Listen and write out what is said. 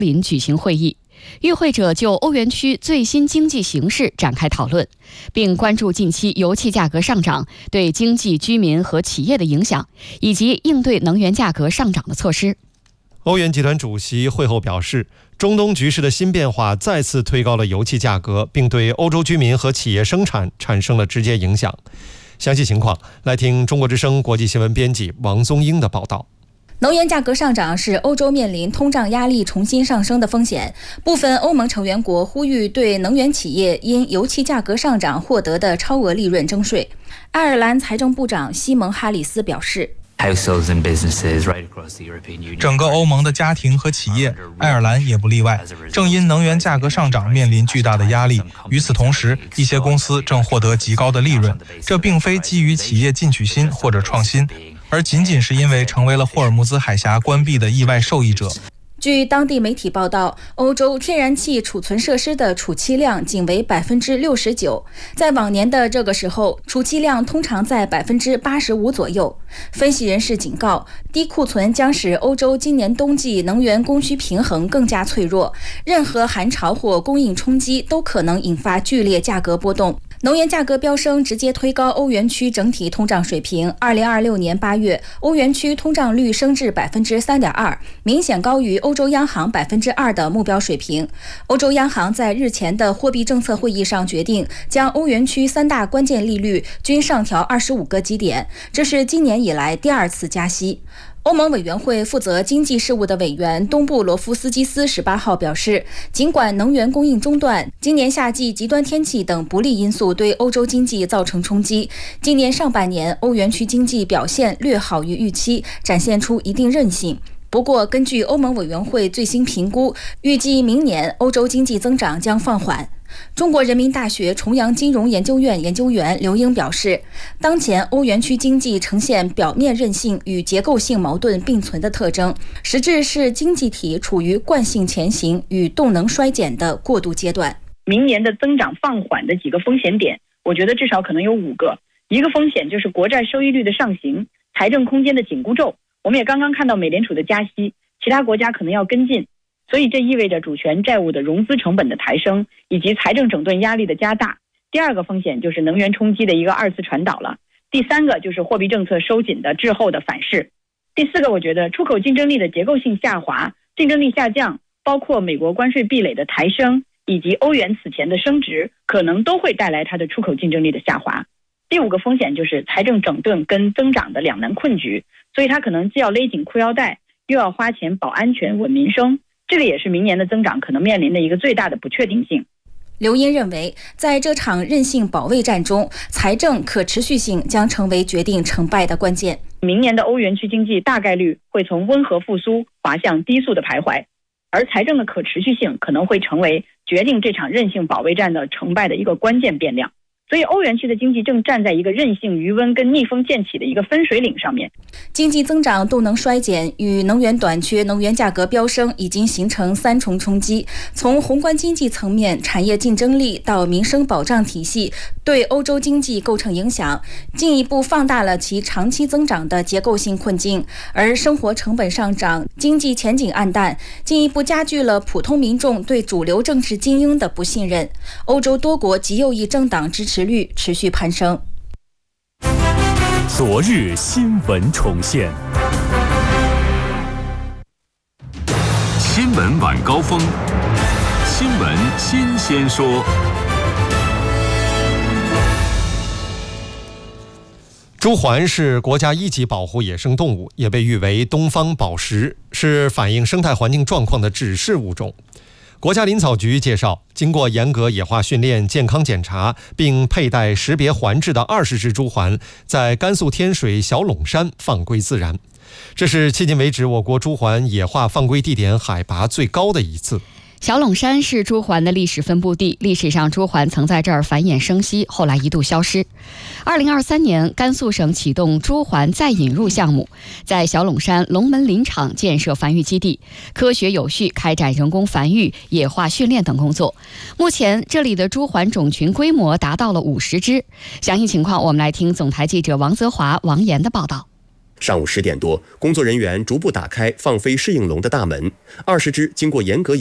林举行会议。与会者就欧元区最新经济形势展开讨论，并关注近期油气价格上涨对经济、居民和企业的影响，以及应对能源价格上涨的措施。 欧元集团主席会后表示，中东局势的新变化再次推高了油气价格，并对欧洲居民和企业生产产生了直接影响。详细情况来听中国之声国际新闻编辑王宗英的报道。 能源价格上涨是欧洲面临通胀压力重新上升的风险，部分欧盟成员国呼吁对能源企业因油气价格上涨获得的超额利润征税。爱尔兰财政部长西蒙·哈里斯表示， 整个欧盟的家庭和企业，爱尔兰也不例外，正因能源价格上涨面临巨大的压力。与此同时，一些公司正获得极高的利润，这并非基于企业进取心或者创新，而仅仅是因为成为了霍尔木兹海峡关闭的意外受益者。 据当地媒体报道，欧洲天然气储存设施的储气量仅为 69%， 在往年的这个时候，储气量通常在 85% 左右。分析人士警告，低库存将使欧洲今年冬季能源供需平衡更加脆弱，任何寒潮或供应冲击都可能引发剧烈价格波动。能源价格飙升直接推高欧元区整体通胀水平。2026年8月，欧元区通胀率升至 3.2%， 明显高于欧洲央行 2% 的目标水平。欧洲央行在日前的货币政策会议上决定，将欧元区3大关键利率均上调25个基点，这是今年以来第2次加息。欧盟委员会负责经济事务的委员东布罗夫斯基斯18号表示，尽管能源供应中断，今年夏季极端天气等不利因素对欧洲经济造成冲击，今年上半年欧元区经济表现略好于预期，展现出一定韧性。不过，根据欧盟委员会最新评估，预计明年欧洲经济增长将放缓。中国人民大学重阳金融研究院研究员刘英表示，当前欧元区经济呈现表面韧性与结构性矛盾并存的特征，实质是经济体处于惯性前行与动能衰减的过渡阶段。 明年的增长放缓的几个风险点，我觉得至少可能有5个。一个风险就是国债收益率的上行，财政空间的紧箍咒。我们也刚刚看到美联储的加息，其他国家可能要跟进，所以这意味着主权债务的融资成本的抬升，以及财政整顿压力的加大。第2个风险就是能源冲击的一个2次传导了。第3个就是货币政策收紧的滞后的反噬。第4个，我觉得出口竞争力的结构性下滑、竞争力下降，包括美国关税壁垒的抬升，以及欧元此前的升值，可能都会带来它的出口竞争力的下滑。第5个风险就是财政整顿跟增长的两难困局，所以它可能既要勒紧裤腰带，又要花钱保安全稳民生，这个也是明年的增长可能面临的一个最大的不确定性。 刘英认为，在这场韧性保卫战中，财政可持续性将成为决定成败的关键。 明年的欧元区经济大概率会从温和复苏滑向低速的徘徊，而财政的可持续性可能会成为决定这场韧性保卫战的成败的一个关键变量。所以欧元区的经济正站在一个韧性余温跟逆风渐起的一个分水岭上面。 经济增长动能衰减与能源短缺、能源价格飙升已经形成3重冲击，从宏观经济层面、产业竞争力到民生保障体系，对欧洲经济构成影响，进一步放大了其长期增长的结构性困境。而生活成本上涨、经济前景暗淡，进一步加剧了普通民众对主流政治精英的不信任。欧洲多国极右翼政党支持率持续攀升。 昨日新闻重现，新闻晚高峰，新闻新鲜说。 朱鹮是国家1级保护野生动物，也被誉为东方宝石，是反映生态环境状况的指示物种。国家林草局介绍，经过严格野化训练、健康检查，并佩戴识别环质的20只朱鹮，在甘肃天水小陇山放归自然。这是迄今为止我国朱鹮野化放归地点海拔最高的一次。 小陇山是朱鹮的历史分布地，历史上朱鹮曾在这儿繁衍生息，后来一度消失。2023年，甘肃省启动朱鹮再引入项目，在小陇山龙门林场建设繁育基地，科学有序开展人工繁育、野化训练等工作。目前，这里的朱鹮种群规模达到了50只。详细情况，我们来听总台记者王泽华、王岩的报道。 上午10点多，工作人员逐步打开放飞适应笼的大门，20只经过严格